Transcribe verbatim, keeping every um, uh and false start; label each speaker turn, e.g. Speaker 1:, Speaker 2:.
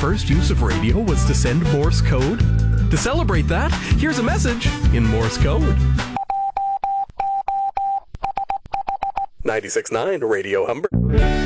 Speaker 1: first use of radio was to send Morse code? To celebrate that, here's a message in Morse code. ninety-six point nine Radio Humber.